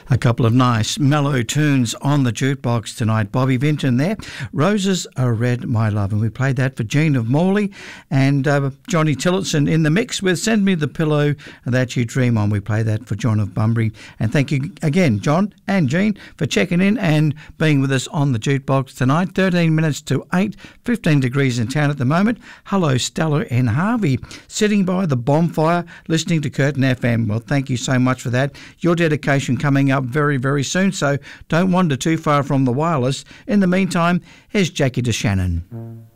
A couple of nice mellow tunes on the jukebox tonight. Bobby Vinton there. Roses Are Red, My Love. And we played that for Jean of Morley and Johnny Tillotson in the mix with Send Me the Pillow That You Dream On. We played that for John of Bunbury. And thank you again, John and Jean, for checking in and being with us on the jukebox tonight. 13 minutes to 8, 15 degrees in town at the moment. Hello, Stella and Harvey, sitting by the bonfire listening to Curtin FM. Well, thank you so much for that. Your dedication coming up very, very soon, so don't wander too far from the wireless. In the meantime, here's Jackie DeShannon.